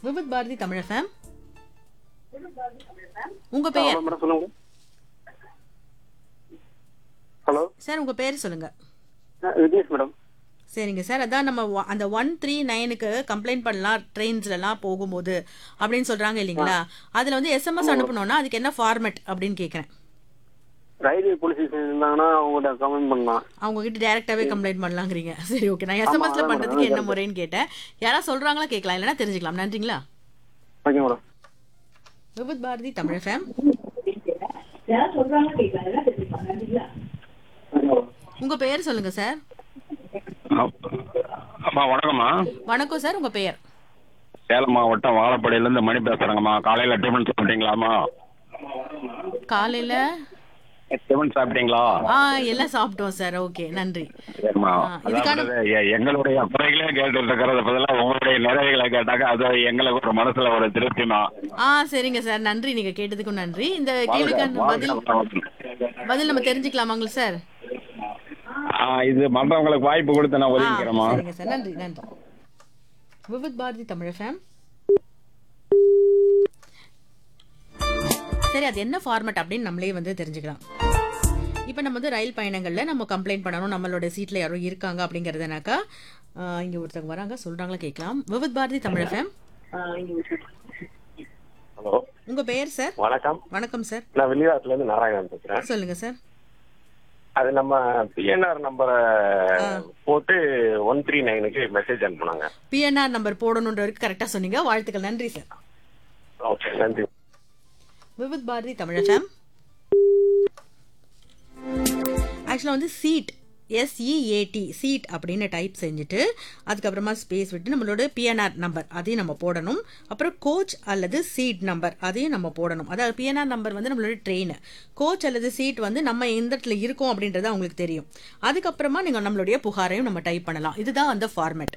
Vividh Bharathi Tamil FM. உங்க பெயர்? Hello sir உங்க பேர் சொல்லுங்க. விக்னேஷ் மேடம். சரிங்க சார், அதான் நம்ம அந்த 139க்கு கம்ப்ளைண்ட் பண்ணலாம் ட்ரெயின்ஸ்லாம் போகும்போது அப்படின்னு சொல்றாங்க இல்லைங்களா? அதுல வந்து எஸ்எம்எஸ் அனுப்பணும்னா அதுக்கு என்ன ஃபார்மேட் அப்படின்னு கேட்குறேன். ரயில்வே போலீஸ் ஸ்டேஷன் இருந்தாங்கன்னா அவங்கள்ட்ட கமெண்ட் பண்ணலாம். அவங்க கிட்ட டைரக்டாவே கம்ப்ளைண்ட் பண்ணலாங்கிறீங்க. சரி ஓகே, நான் எஸ்எம்எஸ்ல பண்றதுக்கு என்ன முறைன்னு கேட்டேன். யாராவது சொல்றாங்களா கேட்கலாம், இல்லைன்னா தெரிஞ்சுக்கலாம். நன்றிங்களா. Okay madam. Vividh Bharathi Tamil FM. உங்க பெயர் சொல்லுங்க சார். அம்மா வணக்கம்மா. வணக்கம் சார், உங்க பெயர்? சேலம் மாவட்டம் வாழப்பாடியிலேருந்து மணி பேசுறேங்கம்மா. காலையில டிஃபன் சாப்பிட்டீங்களாம்மா? காலையில டிஃபன் சாப்பிட்டீங்களா? எல்லாம் சாப்பிட்டோம் சார். ஓகே, நன்றி. சரிம்மா. அதாவது எங்களுடைய குறைகளே கேட்டு இருக்கிறத பதிலாக உங்களுடைய நிறைவுகளை கேட்டாக்க அது எங்களுக்கு ஒரு மனசுல ஒரு திருப்திமா. சரிங்க சார், நன்றி. நீங்க கேட்டதுக்கும் நன்றி. இந்த கேள்விக்கான பதில் நம்ம தெரிஞ்சுக்கலாமாங்க சார்? இது மற்றவங்களுக்கு வாய்ப்பு கொடுத்து நான் ஒதுக்கிறேம்மா. சரிங்க சார், நன்றி நன்றி. விவித் பாரதி தமிழ் FM. சரி, அது என்ன ஃபார்மேட் அப்படின்னு நம்மளே வந்து தெரிஞ்சுக்கலாம். இப்போ நம்ம வந்து ரயில் பயணங்கள்ல நம்ம கம்ப்ளைண்ட் பண்ணணும், நம்மளோட சீட்ல யாரோ இருக்காங்க அப்படிங்கறதுனாக்கா இங்க ஒருத்தவங்க வராங்க, சொல்றாங்களா கேட்கலாம். விவித் பாரதி தமிழ் FM. ஹலோ, உங்க பெயர் சார்? வணக்கம். வணக்கம் சார். நான் வெளிநாட்டுல இருந்து நாராயணன் பேசுறேன். சொல்லுங்க சார். அது நம்ம பிஎன்ஆர் நம்பரை போட்டு 139க்கு மெசேஜ் அனுப்புனாங்க. பிஎன்ஆர் நம்பர் போடணுன்ற வரைக்கும் கரெக்டா சொன்னீங்க. வாழ்த்துக்கள், நன்றி சார். ஓகே, நன்றி. விவித் பாரதி தமிழ் FM. ஆக்சுவலாக வந்து சீட் SEAT சீட் அப்படின்னு டைப் செஞ்சுட்டு அதுக்கப்புறமா ஸ்பேஸ் விட்டு நம்மளோட பிஎன்ஆர் நம்பர் அதையும் நம்ம போடணும். அப்புறம் கோச் அல்லது சீட் நம்பர் அதையும் நம்ம போடணும். அதாவது பிஎன்ஆர் நம்பர் வந்து நம்மளோட ட்ரெயின், கோச் அல்லது சீட் வந்து நம்ம எந்த இடத்துல இருக்கோம் அப்படின்றது அவங்களுக்கு தெரியும். அதுக்கப்புறமா நீங்கள் நம்மளுடைய புகாரையும் நம்ம டைப் பண்ணலாம். இதுதான் அந்த ஃபார்மேட்.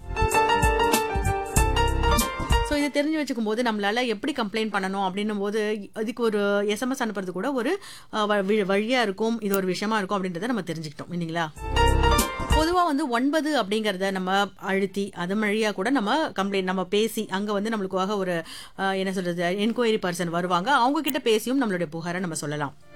ஸோ இதை தெரிஞ்சு வச்சுக்கும் போது நம்மளால எப்படி கம்ப்ளைண்ட் பண்ணணும் அப்படின்னும் போது அதுக்கு ஒரு எஸ்எம்எஸ் அனுப்புறது கூட ஒரு வழியா இருக்கும், இது ஒரு விஷயமா இருக்கும் அப்படின்றத நம்ம தெரிஞ்சுக்கிட்டோம் இல்லைங்களா? பொதுவாக வந்து 9 அப்படிங்கிறத நம்ம அழுத்தி அது வழியா கூட நம்ம கம்ப்ளைண்ட் நம்ம பேசி அங்கே வந்து நம்மளுக்காக ஒரு என்ன சொல்றது என்கொயரி பர்சன் வருவாங்க, அவங்க கிட்ட பேசியும் நம்மளுடைய புகாரை நம்ம சொல்லலாம்.